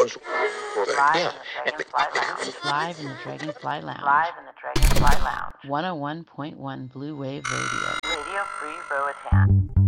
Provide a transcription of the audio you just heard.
Live in the Dragonfly Lounge. 101.1 Blue Wave Radio. Radio Free Roatan.